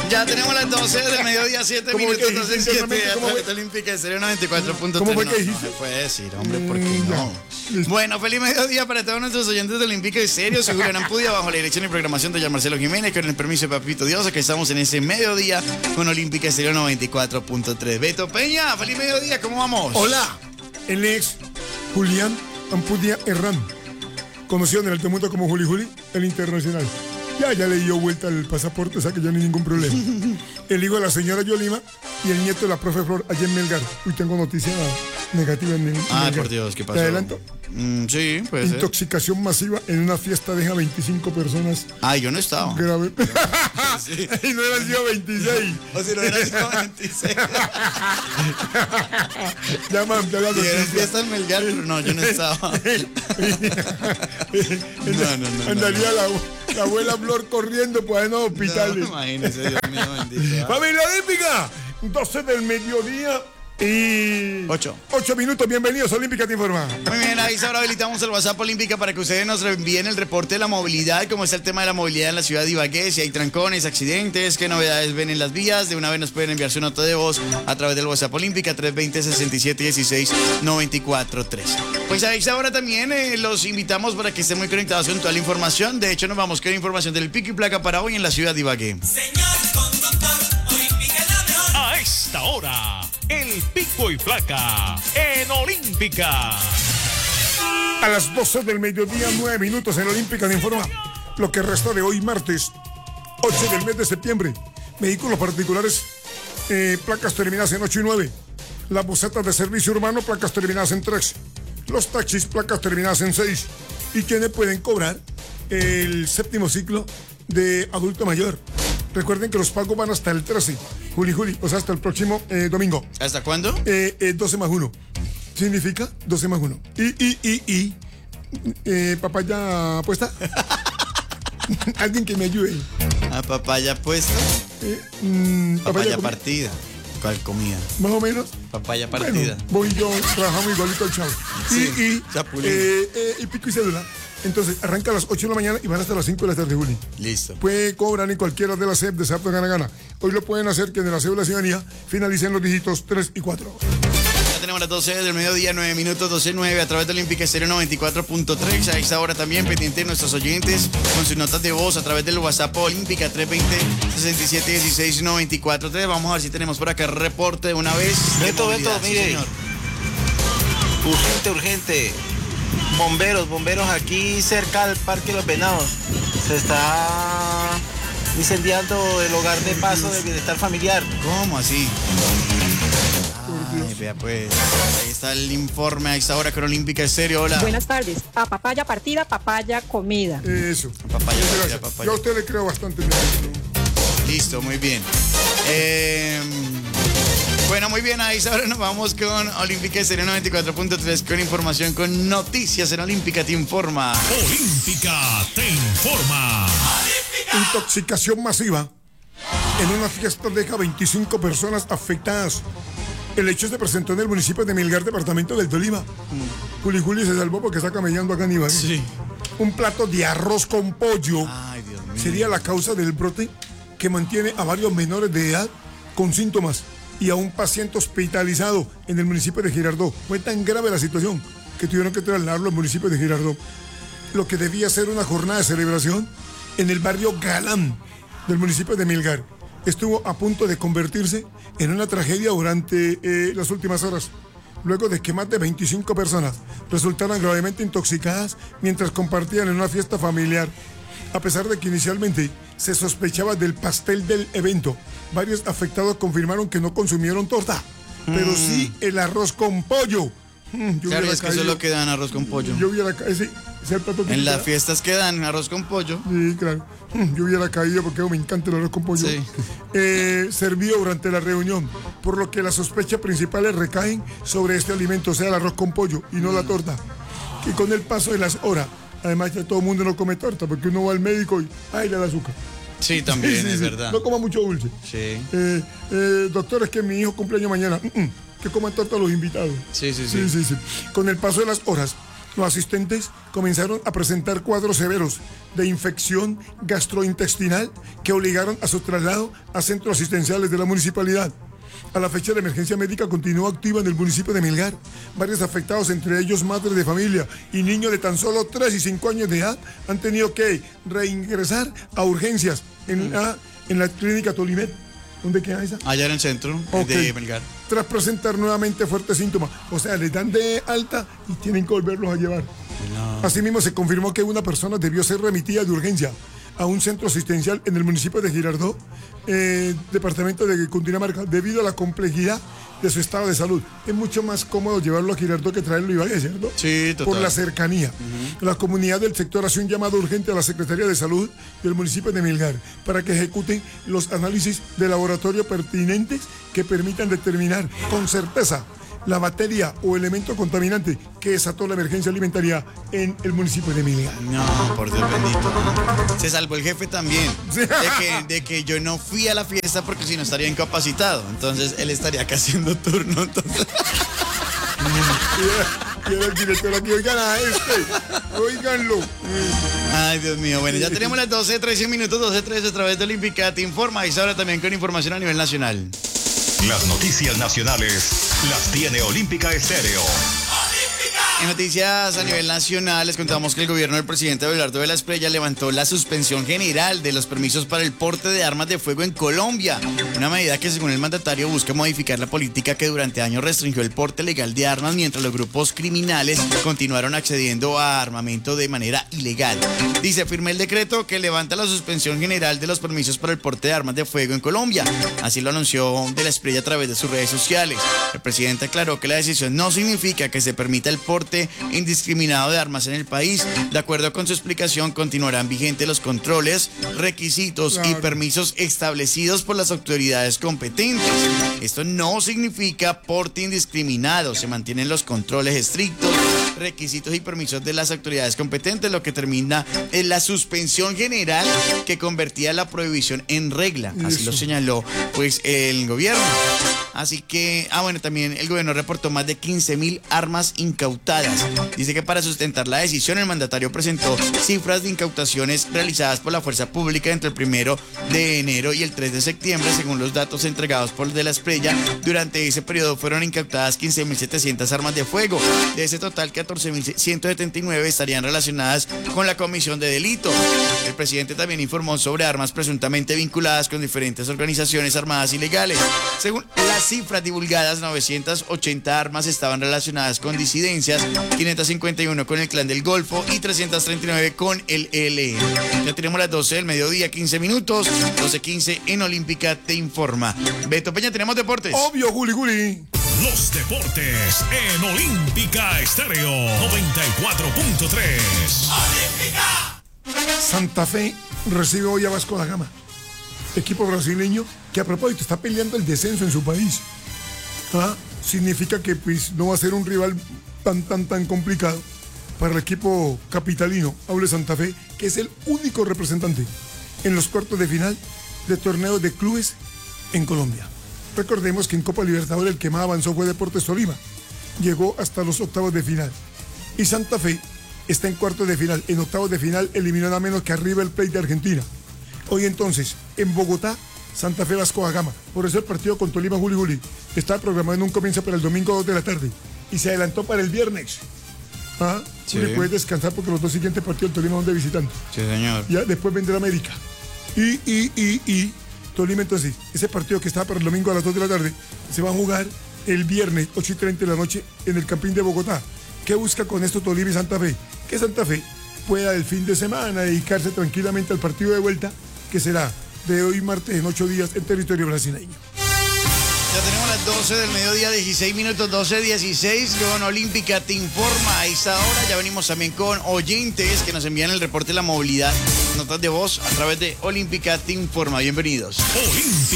Ya tenemos las 12 del mediodía, 7 minutos, 12 7 Atlanta Olímpica de Estéreo 94.3. ¿Cómo fue que no dijiste? se puede decir, hombre, ¿por qué no? Bueno, feliz mediodía para todos nuestros oyentes de Olímpica de Estéreo. Soy Julián Ampudia, bajo la dirección y programación de Marcelo Jiménez, con el permiso de Papito Dios, que estamos en ese mediodía con Olímpica Estéreo 94.3. Beto Peña, feliz mediodía, ¿cómo vamos? Hola, el ex Julián Ampudia Herrán, conocido en el alto mundo como Juli, el internacional. Ya le dio vuelta el pasaporte, o sea que ya no hay ningún problema. El hijo de la señora Yolima y el nieto de la profe Flor allá en Melgar. Uy, tengo noticia negativa en Melgar. Ay, por Dios, ¿qué pasó? ¿Te adelanto? Sí, puede ser. Intoxicación masiva en una fiesta deja 25 personas. Ay, yo no estaba. Grave. Sí. Y no eran sido 26. O si no hubiera sido 26. Llaman, te Y era fiesta en Melgar, pero no, yo no estaba. No. Andaría la abuela Flor corriendo por ahí en los hospitales. No, imagínese, Dios mío, bendito. Familia Olímpica, 12 del mediodía y 8 minutos. Bienvenidos a Olímpica Te Informa. Muy bien, ahí ahora habilitamos el WhatsApp Olímpica para que ustedes nos envíen el reporte de la movilidad, cómo está el tema de la movilidad en la ciudad de Ibagué, si hay trancones, accidentes, qué novedades ven en las vías. De una vez nos pueden enviar su nota de voz a través del WhatsApp Olímpica 320-6716-943. Pues a esta hora también los invitamos para que estén muy conectados con toda la información. De hecho, nos vamos con información del pico y placa para hoy en la ciudad de Ibagué. Señor conductor, Olímpica es la mejor. A esta hora, el pico y placa en Olímpica. A las 12 del mediodía, 9 minutos en Olímpica Te Informa. Lo que resta de hoy, martes 8 del mes de septiembre. Vehículos particulares, placas terminadas en 8 y 9. Las busetas de servicio urbano, placas terminadas en 3. Los taxis, placas terminadas en 6. Y quienes pueden cobrar el séptimo ciclo de adulto mayor. Recuerden que los pagos van hasta el 13. Juli, o sea, hasta el próximo domingo. ¿Hasta cuándo? 12 más 1. Significa 12 más 1. Papaya puesta. Alguien que me ayude. A papaya puesta. Papaya partida. ¿Cuál comida? Más o menos. Papaya partida. Bueno, voy yo, trabajamos igualito al chavo. Sí, chapulín. Y pico y cédula. Entonces, arranca a las 8 de la mañana y van hasta las 5 de la tarde, Juli. Listo. Puede cobrar en cualquiera de las CEP de SAP de Gana. Hoy lo pueden hacer que en la cédula de ciudadanía finalicen los dígitos 3 y 4. Ya tenemos las 12 del mediodía, 9 minutos, 12:09 a través de Olímpica Estéreo 94.3. A esta hora también pendiente de nuestros oyentes con sus notas de voz a través del WhatsApp Olímpica 320-6716-943. Vamos a ver si tenemos por acá reporte de una vez. Beto, Sí, mire. señor. Urgente. Bomberos aquí cerca del Parque Los Venados. Se está incendiando el hogar de paso del bienestar familiar. ¿Cómo así? Ay, vea pues, ahí está el informe a esta hora con Olímpica Estéreo. Hola. Buenas tardes. A papaya partida, papaya comida. Eso. Papaya, Muchas papaya, gracias. papaya. Yo a usted le creo bastante. Listo, muy bien. Bueno, muy bien, ahí ahora nos vamos con Olímpica Estéreo 94.3 con información, con noticias en Olímpica Te Informa. Olímpica Te Informa. Intoxicación masiva en una fiesta deja 25 personas afectadas. El hecho se presentó en el municipio de Melgar, departamento del Tolima. Juli se salvó porque está camellando acá en Ibagué. Sí. Un plato de arroz con pollo Ay, Dios mío. sería la causa del brote que mantiene a varios menores de edad con síntomas y a un paciente hospitalizado en el municipio de Girardot. Fue tan grave la situación que tuvieron que trasladarlo al municipio de Girardot. Lo que debía ser una jornada de celebración en el barrio Galán del municipio de Melgar estuvo a punto de convertirse en una tragedia durante las últimas horas, luego de que más de 25 personas resultaran gravemente intoxicadas mientras compartían en una fiesta familiar. A pesar de que inicialmente se sospechaba del pastel del evento, varios afectados confirmaron que no consumieron torta, pero sí el arroz con pollo. Claro, es que eso es lo que dan, arroz con pollo. Yo hubiera ese el plato En típico, las ¿verdad? fiestas que dan arroz con pollo. Sí, claro. Yo hubiera caído porque me encanta el arroz con pollo. Sí. Servido durante la reunión, por lo que las sospechas principales recaen sobre este alimento, o sea, el arroz con pollo y no la torta. Y con el paso de las horas, además ya todo el mundo no come torta, porque uno va al médico y ¡ay, le da azúcar! Sí, también, Sí, es sí. verdad. No coma mucho dulce. Sí. Doctor, es que mi hijo cumpleaños mañana. Que coman torta los invitados. Sí. Sí. Con el paso de las horas, Los asistentes comenzaron a presentar cuadros severos de infección gastrointestinal que obligaron a su traslado a centros asistenciales de la municipalidad. A la fecha, la emergencia médica continúa activa en el municipio de Melgar. Varios afectados, entre ellos madres de familia y niños de tan solo 3 y 5 años de edad, han tenido que reingresar a urgencias en la clínica Tolimet. ¿Dónde queda esa? Allá en el centro de Melgar. Tras presentar nuevamente fuertes síntomas. O sea, les dan de alta y tienen que volverlos a llevar. No. Asimismo, se confirmó que una persona debió ser remitida de urgencia a un centro asistencial en el municipio de Girardot, departamento de Cundinamarca, debido a la complejidad de su estado de salud. Es mucho más cómodo llevarlo a Girardot que traerlo a Ibagué, ¿cierto? Sí, total. Por la cercanía. La comunidad del sector hace un llamado urgente a la Secretaría de Salud del municipio de Melgar para que ejecuten los análisis de laboratorio pertinentes que permitan determinar con certeza la bacteria o elemento contaminante que desató la emergencia alimentaria en el municipio de Melgar. No, por Dios bendito. Se salvó el jefe también de que yo no fui a la fiesta porque si no estaría incapacitado. Entonces él estaría acá haciendo turno. Entonces... Y era el director aquí, oigan a oiganlo. Ay, Dios mío. Bueno, ya tenemos las 12:13 minutos, 12:13 a través de Olímpica Te Informa, y ahora también con información a nivel nacional. Las noticias nacionales las tiene Olímpica Estéreo. En noticias a nivel nacional les contamos que el gobierno del presidente Abelardo de la Espriella levantó la suspensión general de los permisos para el porte de armas de fuego en Colombia, una medida que según el mandatario busca modificar la política que durante años restringió el porte legal de armas mientras los grupos criminales continuaron accediendo a armamento de manera ilegal. Dice, firmé el decreto que levanta la suspensión general de los permisos para el porte de armas de fuego en Colombia. Así lo anunció de la Espriella a través de sus redes sociales. El presidente aclaró que la decisión no significa que se permita el porte indiscriminado de armas en el país. De acuerdo con su explicación, continuarán vigentes los controles, requisitos y permisos establecidos por las autoridades competentes. Esto no significa porte indiscriminado. Se mantienen los controles estrictos, requisitos y permisos de las autoridades competentes, lo que termina en la suspensión general que convertía la prohibición en regla. Así lo señaló pues el gobierno. Así que, bueno, también el gobierno reportó más de 15.000 armas incautadas. Dice que para sustentar la decisión, el mandatario presentó cifras de incautaciones realizadas por la fuerza pública entre el 1 de enero y el 3 de septiembre, según los datos entregados por De la Espriella. Durante ese periodo fueron incautadas 15.700 armas de fuego. De ese total, 14.179 estarían relacionadas con la comisión de delitos. El presidente también informó sobre armas presuntamente vinculadas con diferentes organizaciones armadas ilegales. Según las cifras divulgadas, 980 armas estaban relacionadas con disidencias, 551 con el Clan del Golfo y 339 con el ELN. Ya tenemos las 12 del mediodía, 15 minutos, 12:15 en Olímpica Te Informa. Beto Peña, tenemos deportes. Obvio, Juli. Los deportes en Olímpica Estéreo 94.3. Santa Fe recibe hoy a Vasco da Gama, equipo brasileño que a propósito está peleando el descenso en su país. Significa que pues no va a ser un rival tan complicado para el equipo capitalino, Aules Santa Fe, que es el único representante en los cuartos de final de torneos de clubes en Colombia. Recordemos que en Copa Libertadores el que más avanzó fue Deportes Tolima, llegó hasta los octavos de final, y Santa Fe está en cuartos de final. En octavos de final eliminó nada menos que a River Plate de Argentina. Hoy entonces, en Bogotá, Santa Fe Vasco da Gama. Por eso el partido con Tolima Juli está programado en un comienzo para el domingo 2 de la tarde y se adelantó para el viernes. Sí. Le puedes descansar porque los dos siguientes partidos del Tolima son de visitante. Sí, señor. Ya después vendrá América. Y Tolima entonces, ese partido que está para el domingo a las 2 de la tarde, se va a jugar el viernes 8:30 de la noche en el Campín de Bogotá. ¿Qué busca con esto Tolima y Santa Fe? Que Santa Fe pueda el fin de semana dedicarse tranquilamente al partido de vuelta, que será de hoy martes en 8 días en territorio brasileño. Ya tenemos las 12 del mediodía, 16 minutos, 12:16 con Olímpica Te Informa. A esta hora ya venimos también con oyentes que nos envían el reporte de la movilidad, notas de voz a través de Olímpica Te Informa. Bienvenidos.